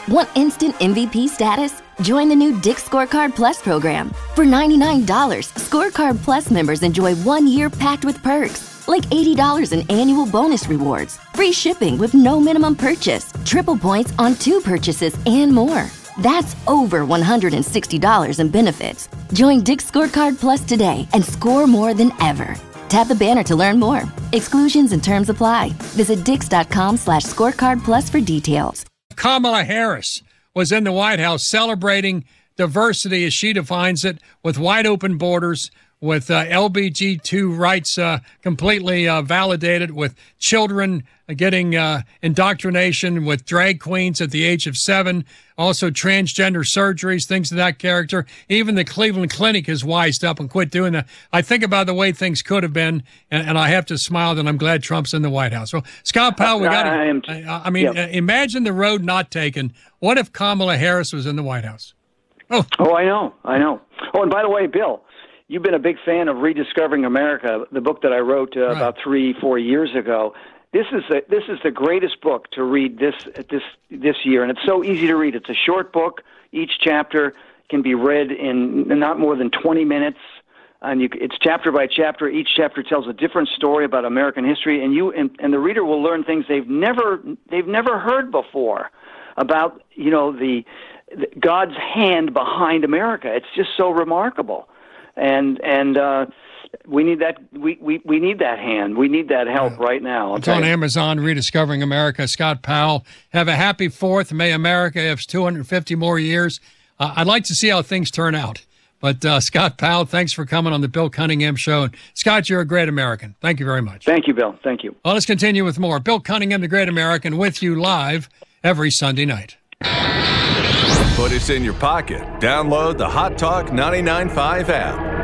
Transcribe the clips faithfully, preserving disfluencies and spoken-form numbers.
Want instant M V P status? Join the new Dick's Scorecard Plus program. For ninety-nine dollars, Scorecard Plus members enjoy one year packed with perks, like eighty dollars in annual bonus rewards, free shipping with no minimum purchase, triple points on two purchases, and more. That's over one hundred sixty dollars in benefits. Join Dick's Scorecard Plus today and score more than ever. Tap the banner to learn more. Exclusions and terms apply. Visit dix.com slash scorecard plus for details. Kamala Harris was in the White House celebrating diversity as she defines it, with wide open borders, with uh, L G B T Q rights uh, completely uh, validated, with children getting uh, indoctrination with drag queens at the age of seven, also transgender surgeries, things of that character. Even the Cleveland Clinic has wised up and quit doing that. I think about the way things could have been, and, and I have to smile that I'm glad Trump's in the White House. Well, Scott Powell, we got to, I, am, I, I mean, yep. uh, imagine the road not taken. What if Kamala Harris was in the White House? Oh, oh, I know, I know. Oh, and by the way, Bill, you've been a big fan of Rediscovering America, the book that I wrote uh, right. about three, four years ago. This is the, this is the greatest book to read this this this year, and it's so easy to read. It's a short book. Each chapter can be read in not more than twenty minutes, and you, it's chapter by chapter. Each chapter tells a different story about American history, and you and, and the reader will learn things they've never they've never heard before about you know the, the God's hand behind America. It's just so remarkable, and and. Uh, We need that. We, we, we need that hand. We need that help right now. I'll it's on you. Amazon. Rediscovering America. Scott Powell. Have a happy Fourth. May America have two hundred fifty more years. Uh, I'd like to see how things turn out. But uh, Scott Powell, thanks for coming on the Bill Cunningham Show. And Scott, you're a great American. Thank you very much. Thank you, Bill. Thank you. Well, let's continue with more. Bill Cunningham, the Great American, with you live every Sunday night. Put us in your pocket. Download the Hot Talk ninety-nine point five app.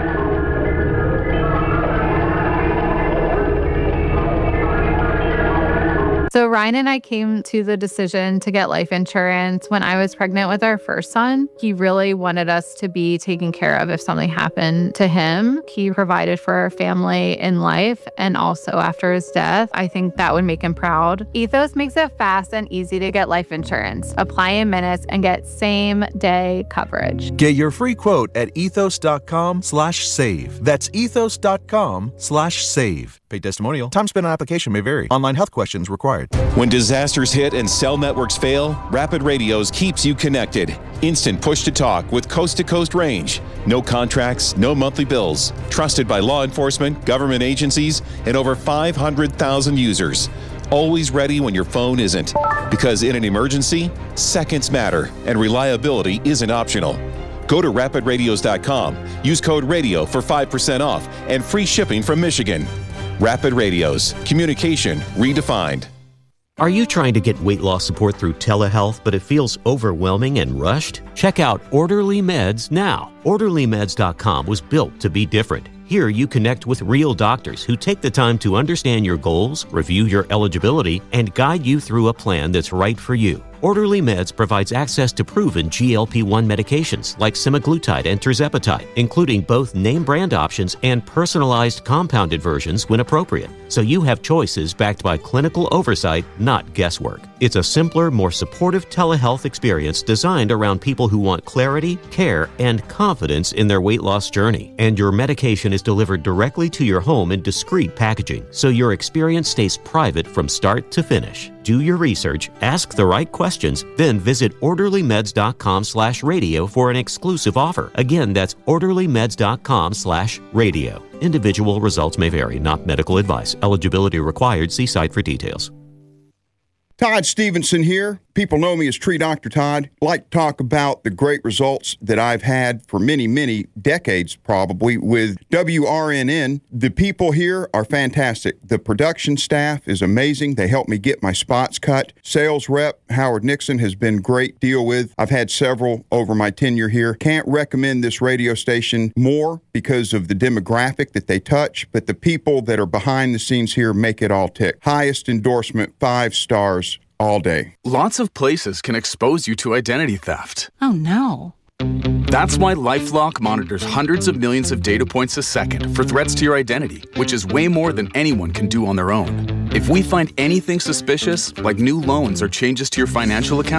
So Ryan and I came to the decision to get life insurance when I was pregnant with our first son. He really wanted us to be taken care of if something happened to him. He provided for our family in life and also after his death. I think that would make him proud. Ethos makes it fast and easy to get life insurance. Apply in minutes and get same day coverage. Get your free quote at ethos.com slash save. That's ethos.com slash save. Paid testimonial. Time spent on application may vary. Online health questions required. When disasters hit and cell networks fail, Rapid Radios keeps you connected. Instant push-to-talk with coast-to-coast range. No contracts, no monthly bills. Trusted by law enforcement, government agencies, and over five hundred thousand users. Always ready when your phone isn't. Because in an emergency, seconds matter, and reliability isn't optional. Go to rapid radios dot com. Use code RADIO for five percent off and free shipping from Michigan. Rapid Radios. Communication redefined. Are you trying to get weight loss support through telehealth, but it feels overwhelming and rushed? Check out Orderly Meds now. orderly meds dot com was built to be different. Here you connect with real doctors who take the time to understand your goals, review your eligibility, and guide you through a plan that's right for you. Orderly Meds provides access to proven G L P one medications like semaglutide and tirzepatide, including both name brand options and personalized compounded versions when appropriate. So you have choices backed by clinical oversight, not guesswork. It's a simpler, more supportive telehealth experience designed around people who want clarity, care, and confidence in their weight loss journey. And your medication is delivered directly to your home in discreet packaging, so your experience stays private from start to finish. Do your research, ask the right questions, then visit orderly meds dot com slash radio for an exclusive offer. Again, that's orderly meds dot com slash radio. Individual results may vary, not medical advice. Eligibility required. See site for details. Todd Stevenson here. People know me as Tree Doctor Todd. Like to talk about the great results that I've had for many, many decades probably with W R N N. The people here are fantastic. The production staff is amazing. They help me get my spots cut. Sales rep Howard Nixon has been great to deal with. I've had several over my tenure here. Can't recommend this radio station more because of the demographic that they touch, but the people that are behind the scenes here make it all tick. Highest endorsement, five stars. All day. Lots of places can expose you to identity theft. Oh, no. That's why LifeLock monitors hundreds of millions of data points a second for threats to your identity, which is way more than anyone can do on their own. If we find anything suspicious, like new loans or changes to your financial account,